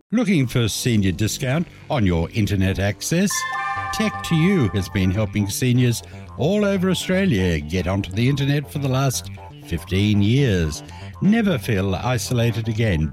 Looking for senior discount on your internet access? Tech2U has been helping seniors all over Australia get onto the internet for the last 15 years. Never feel isolated again.